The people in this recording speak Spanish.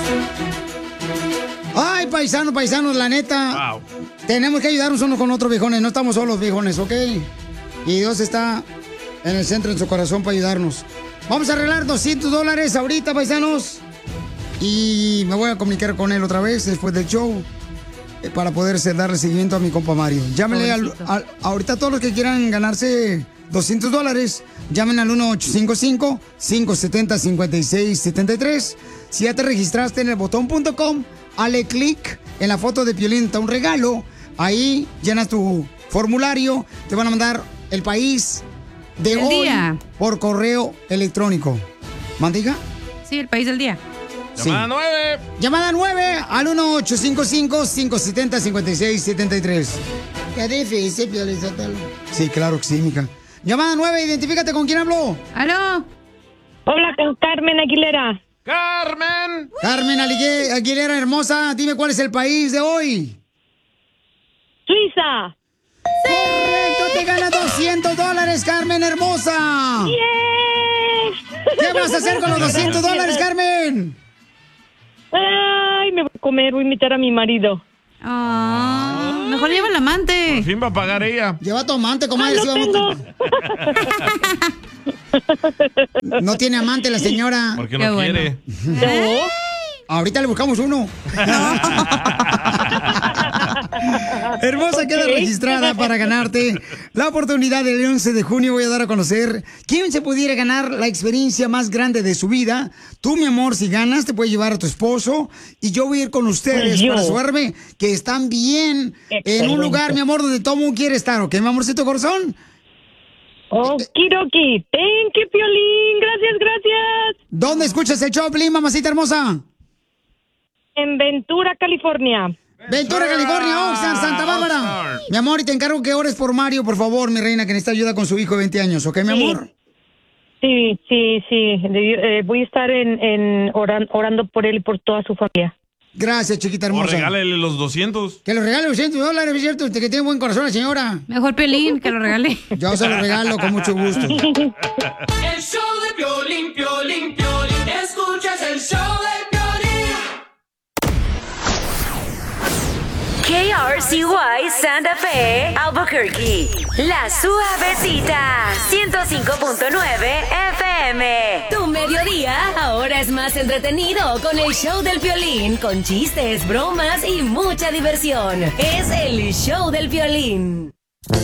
Ay, paisanos, la neta. Wow. Tenemos que ayudarnos unos con otros, viejones. No estamos solos, viejones, ¿ok? Y Dios está en el centro de su corazón para ayudarnos. Vamos a arreglar $200 ahorita, paisanos. Y me voy a comunicar con él otra vez después del show para poder darle seguimiento a mi compa Mario. Llámenle ahorita todos los que quieran ganarse $200. Llamen al 1-855-570-5673. Si ya te registraste en el botón.com, hale clic en la foto de Piolín, está un regalo. Ahí llenas tu formulario, te van a mandar el país de hoy por correo electrónico. ¿Mandiga? Sí, el país del día. Llamada 9. Llamada 9 al 1-855-570-5673. Qué difícil, Piolín. Sí, claro que sí, mija. Llamada 9, identifícate, ¿con quién hablo? ¿Aló? Hola, con Carmen Aguilera. ¡Carmen! Carmen Aguilera, hermosa, dime cuál es el país de hoy. Suiza. ¡Sí! Correcto, te ganas $200, Carmen, hermosa. ¡Yes! ¿Qué vas a hacer con los $200, Carmen? Ay, me voy a comer, voy a invitar a mi marido. Mejor lleva el amante. Por fin va a pagar ella. Lleva tu amante, comadre. No tiene amante la señora. Porque no quiere. ¿No? Ahorita le buscamos uno. Hermosa, queda registrada para ganarte la oportunidad del 11 de junio. Voy a dar a conocer quién se pudiera ganar la experiencia más grande de su vida. Tú, mi amor, si ganas, te puedes llevar a tu esposo. Y yo voy a ir con ustedes para asegurarme que están bien en un lugar, mi amor, donde todo mundo quiere estar. ¿Ok, mi amorcito corazón? Okidoki. Thank you, Piolín. Gracias, gracias. ¿Dónde escuchas el show, Piolín, mamacita hermosa? En Ventura, California. Ventura, California, Oxnard, Santa Bárbara. Mi amor, y te encargo que ores por Mario, por favor, mi reina, que necesita ayuda con su hijo de 20 años, ¿ok, mi amor? Sí. Voy a estar orando por él y por toda su familia. Gracias, chiquita hermosa. O regálele los 200. Que lo regale $200, ¿es cierto? Que tiene buen corazón la señora. Mejor Piolín, que lo regale. Yo se lo regalo con mucho gusto. El show de Piolín, Piolín, Piolín. Escuchas el show de Piolín. KRCY Santa Fe, Albuquerque. La Suavecita, 105.9 FM. Tu mediodía ahora es más entretenido con el show del Piolín, con chistes, bromas y mucha diversión. Es el show del Piolín.